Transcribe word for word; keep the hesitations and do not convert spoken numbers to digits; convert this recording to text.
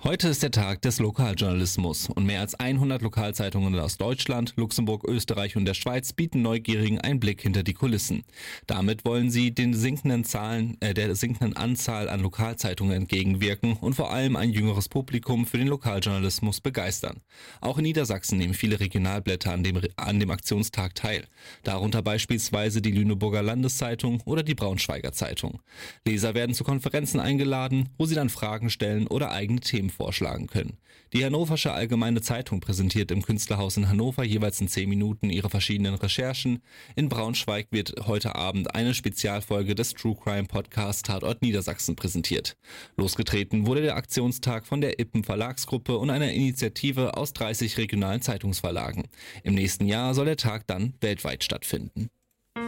Heute ist der Tag des Lokaljournalismus und mehr als hundert Lokalzeitungen aus Deutschland, Luxemburg, Österreich und der Schweiz bieten Neugierigen einen Blick hinter die Kulissen. Damit wollen sie den sinkenden Zahlen, äh, der sinkenden Anzahl an Lokalzeitungen entgegenwirken und vor allem ein jüngeres Publikum für den Lokaljournalismus begeistern. Auch in Niedersachsen nehmen viele Regionalblätter an dem, an dem Aktionstag teil. Darunter beispielsweise die Lüneburger Landeszeitung oder die Braunschweiger Zeitung. Leser werden zu Konferenzen eingeladen, wo sie dann Fragen stellen oder eigene Themen vorschlagen können. Die Hannoversche Allgemeine Zeitung präsentiert im Künstlerhaus in Hannover jeweils in zehn Minuten ihre verschiedenen Recherchen. In Braunschweig wird heute Abend eine Spezialfolge des True Crime Podcasts Tatort Niedersachsen präsentiert. Losgetreten wurde der Aktionstag von der Ippen Verlagsgruppe und einer Initiative aus dreißig regionalen Zeitungsverlagen. Im nächsten Jahr soll der Tag dann weltweit stattfinden.